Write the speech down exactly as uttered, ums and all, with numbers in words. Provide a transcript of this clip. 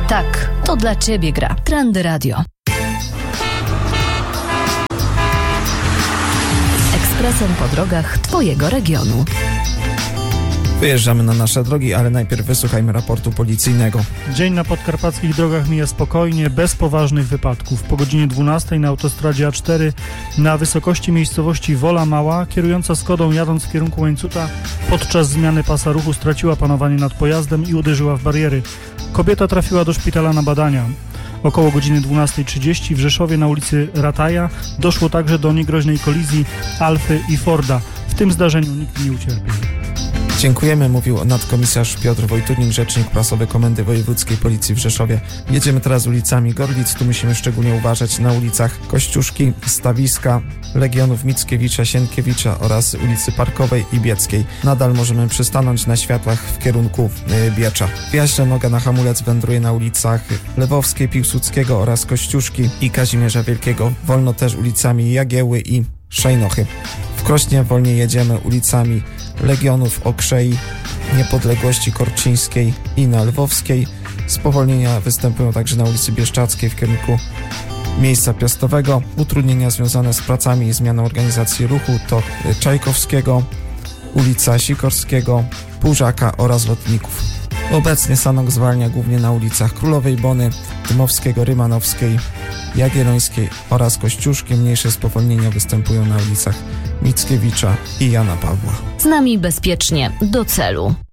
Tak, to dla Ciebie gra Trendy Radio. Ekspresem po drogach Twojego regionu. Wyjeżdżamy na nasze drogi, ale najpierw wysłuchajmy raportu policyjnego. Dzień na podkarpackich drogach mija spokojnie, bez poważnych wypadków. Po godzinie dwunastej na autostradzie A cztery na wysokości miejscowości Wola Mała kierująca Skodą jadąc w kierunku Łańcuta podczas zmiany pasa ruchu straciła panowanie nad pojazdem i uderzyła w bariery. Kobieta trafiła do szpitala na badania. Około godziny dwunastej trzydzieści w Rzeszowie na ulicy Rataja doszło także do niegroźnej kolizji Alfy i Forda. W tym zdarzeniu nikt nie ucierpiał. Dziękujemy, mówił nadkomisarz Piotr Wojtunik, rzecznik prasowy Komendy Wojewódzkiej Policji w Rzeszowie. Jedziemy teraz ulicami Gorlic. Tu musimy szczególnie uważać na ulicach Kościuszki, Stawiska, Legionów Mickiewicza, Sienkiewicza oraz ulicy Parkowej i Bieckiej. Nadal możemy przystanąć na światłach w kierunku y, Biecza. W Jaźle noga na hamulec wędruje na ulicach Lewowskiej, Piłsudskiego oraz Kościuszki i Kazimierza Wielkiego. Wolno też ulicami Jagieły i Szejnochy. W Krośnie wolniej jedziemy ulicami Legionów, Okrzei, Niepodległości Korczyńskiej i na Lwowskiej. Spowolnienia występują także na ulicy Bieszczackiej w kierunku miejsca Piastowego. Utrudnienia związane z pracami i zmianą organizacji ruchu to Czajkowskiego, ulica Sikorskiego, Półżaka oraz Lotników. Obecnie Sanok zwalnia głównie na ulicach Królowej Bony, Dmowskiego, Rymanowskiej, Jagiellońskiej oraz Kościuszki. Mniejsze spowolnienia występują na ulicach Mickiewicza i Jana Pawła. Z nami bezpiecznie do celu.